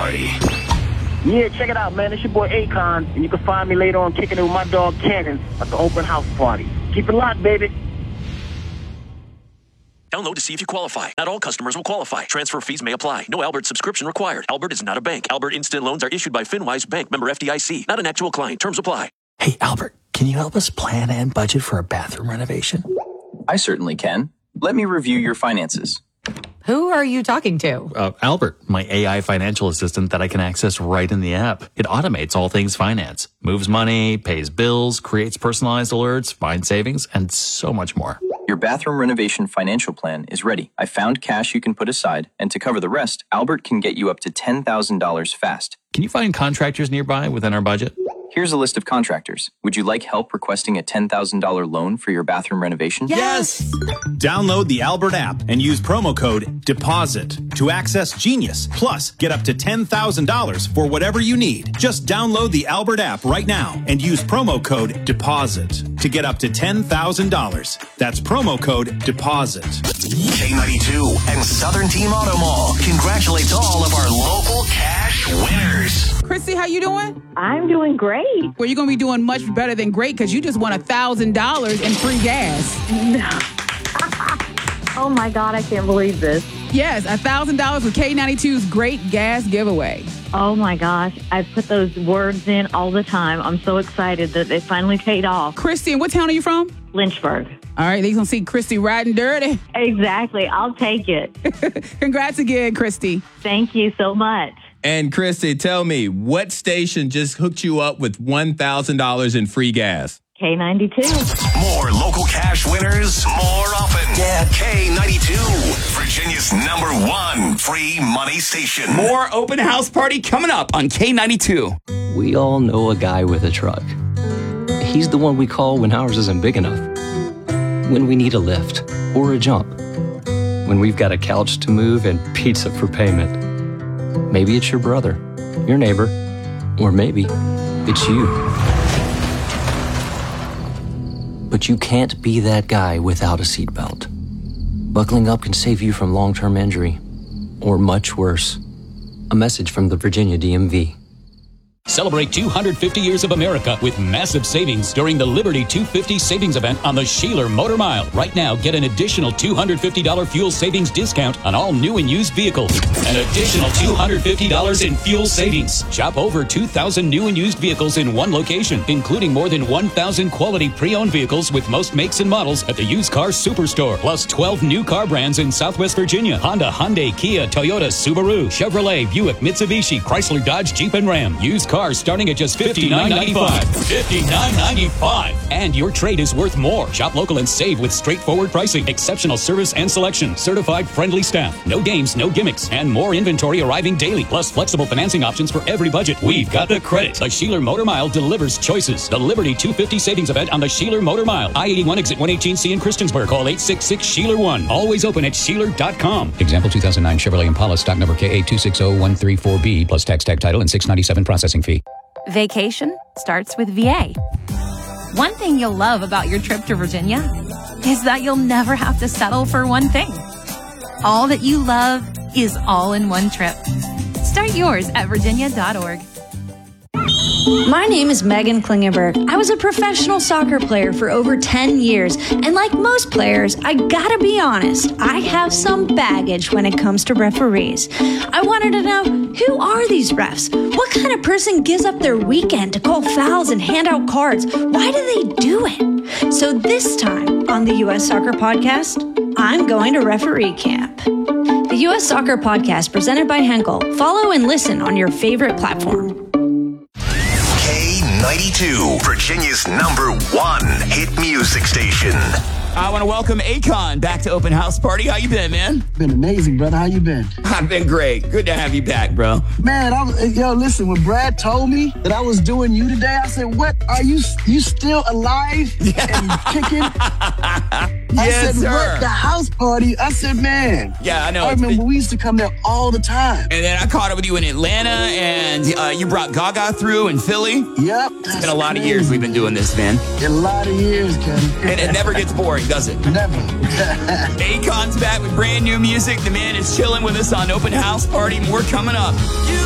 Party. Yeah, check it out, man. It's your boy Akon, and you can find me later on kicking it with my dog Cannon at the open house party. Keep it locked, baby. Download to see if you qualify. Not all customers will qualify. Transfer fees may apply. No Albert subscription required. Albert is not a bank. Albert Instant Loans are issued by FinWise Bank, member FDIC. Not an actual client. Terms apply. Hey, Albert, can you help us plan and budget for a bathroom renovation? I certainly can. Let me review your finances. Who are you talking to? Albert, my AI financial assistant that I can access right in the app. It automates all things finance, moves money, pays bills, creates personalized alerts, finds savings, and so much more. Your bathroom renovation financial plan is ready. I found cash you can put aside, and to cover the rest, Albert can get you up to $10,000 fast. Can you find contractors nearby within our budget? Here's a list of contractors. Would you like help requesting a $10,000 loan for your bathroom renovation? Yes! Download the Albert app and use promo code DEPOSIT to access Genius. Plus, get up to $10,000 for whatever you need. Just download the Albert app right now and use promo code DEPOSIT to get up to $10,000. That's promo code DEPOSIT. K92 and Southern Team Auto Mall congratulates all of our local cash winners. Chrissy, how you doing? I'm doing great. Well, you're going to be doing much better than great because you just won $1,000 in free gas. Oh, my God, I can't believe this. Yes, $1,000 with K92's great gas giveaway. Oh, my gosh. I put those words in all the time. I'm so excited that they finally paid off. Christy, and what town are you from? Lynchburg. All right, they're going to see Christy riding dirty. Exactly. I'll take it. Congrats again, Christy. Thank you so much. And Christy, tell me, what station just hooked you up with $1,000 in free gas? K92. More local cash winners, more often. Yeah. K92, Virginia's #1 free money station. More open house party coming up on K92. We all know a guy with a truck. He's the one we call when ours isn't big enough. When we need a lift or a jump. When we've got a couch to move and pizza for payment. Maybe it's your brother, your neighbor, or maybe it's you. But you can't be that guy without a seatbelt. Buckling up can save you from long-term injury, or much worse. A message from the Virginia DMV. Celebrate 250 years of America with massive savings during the Liberty 250 savings event on the Sheeler Motor Mile. Right now, get an additional $250 fuel savings discount on all new and used vehicles. An additional $250 in fuel savings. Shop over 2,000 new and used vehicles in one location, including more than 1,000 quality pre-owned vehicles with most makes and models at the Used Car Superstore. Plus 12 new car brands in Southwest Virginia. Honda, Hyundai, Kia, Toyota, Subaru, Chevrolet, Buick, Mitsubishi, Chrysler, Dodge, Jeep, and Ram. Used cars starting at just $59.95. $59.95. And your trade is worth more. Shop local and save with straightforward pricing, exceptional service and selection, certified friendly staff, no games, no gimmicks, and more inventory arriving daily, plus flexible financing options for every budget. We've got the credit. The Sheeler Motor Mile delivers choices. The Liberty 250 savings event on the Sheeler Motor Mile. I-81 exit 118C in Christiansburg. Call 866-SHEELER1. Always open at Sheeler.com. Example 2009 Chevrolet Impala stock number KA260134B plus tax tag title and $697 processing fee. Vacation starts with VA. One thing you'll love about your trip to Virginia is that you'll never have to settle for one thing. All that you love is all in one trip. Start yours at virginia.org. My name is Megan Klingenberg. I was a professional soccer player for over 10 years, and like most players, I gotta be honest, I have some baggage when it comes to referees. I wanted to know, who are these refs? What kind of person gives up their weekend to call fouls and hand out cards? Why do they do it? So this time on the U.S. Soccer Podcast, I'm going to referee camp. The U.S. Soccer Podcast presented by Henkel. Follow and listen on your favorite platform. K92, Virginia's #1 hit music station. I want to welcome Akon back to Open House Party. How you been, man? Been amazing, brother. How you been? I've been great. Good to have you back, bro. Man, listen, when Brad told me that I was doing you today, I said, what, are you still alive and kicking? I said, sir. What, the house party? I said, man. Yeah, I know. I remember we used to come there all the time. And then I caught up with you in Atlanta, and you brought Gaga through in Philly. Yep. It's been a lot of years we've been doing this, man. A lot of years, Kevin. And it never gets boring, does it? Never. Akon's back with brand new music. The man is chilling with us on Open House Party. More coming up.